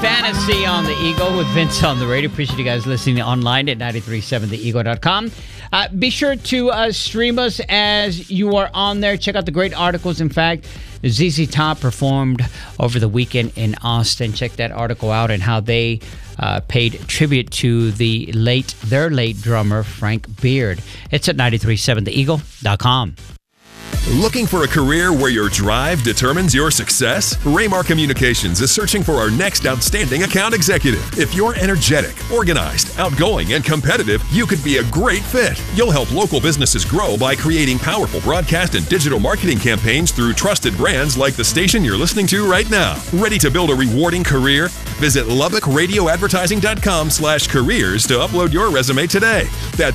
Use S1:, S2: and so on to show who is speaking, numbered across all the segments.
S1: Fantasy on the Eagle with Vince on the radio. Appreciate you guys listening online at 937theeagle.com. Be sure to stream us as you are on there. Check out the great articles. In fact, ZZ Top performed over the weekend in Austin. Check that article out and how they paid tribute to their late drummer, Frank Beard. It's at 937theeagle.com.
S2: Looking for a career where your drive determines your success? Raymar Communications is searching for our next outstanding account executive. If you're energetic, organized, outgoing, and competitive, you could be a great fit. You'll help local businesses grow by creating powerful broadcast and digital marketing campaigns through trusted brands like the station you're listening to right now. Ready to build a rewarding career? Visit LubbockRadioAdvertising.com/careers to upload your resume today. That's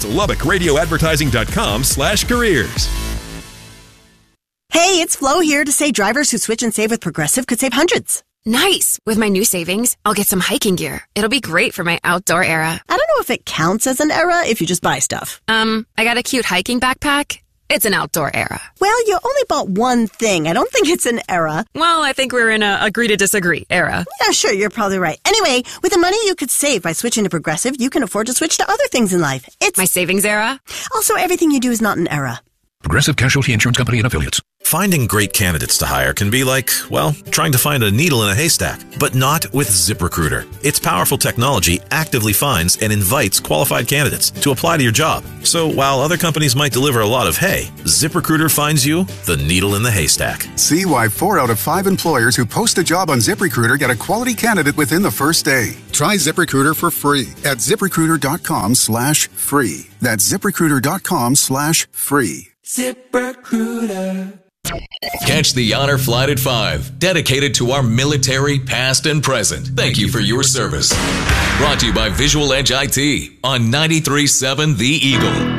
S2: LubbockRadioAdvertising.com/careers.
S3: Hey, it's Flo here to say drivers who switch and save with Progressive could save hundreds.
S4: Nice! With my new savings, I'll get some hiking gear. It'll be great for my outdoor era.
S3: I don't know if it counts as an era if you just buy stuff.
S4: I got a cute hiking backpack. It's an outdoor era.
S3: Well, you only bought one thing. I don't think it's an era.
S4: Well, I think we're in a agree to disagree era.
S3: Yeah, sure, you're probably right. Anyway, with the money you could save by switching to Progressive, you can afford to switch to other things in life. It's
S4: my savings era.
S3: Also, everything you do is not an era.
S5: Progressive Casualty Insurance Company and Affiliates.
S6: Finding great candidates to hire can be like, well, trying to find a needle in a haystack, but not with ZipRecruiter. Its powerful technology actively finds and invites qualified candidates to apply to your job. So while other companies might deliver a lot of hay, ZipRecruiter finds you the needle in the haystack.
S7: See why 4 out of 5 employers who post a job on ZipRecruiter get a quality candidate within the first day. Try ZipRecruiter for free at ZipRecruiter.com/free. That's ZipRecruiter.com/free.
S8: ZipRecruiter.
S9: Catch the Honor Flight at 5, dedicated to our military, past and present. Thank you for your service. Brought to you by Visual Edge IT on 93.7 The Eagle.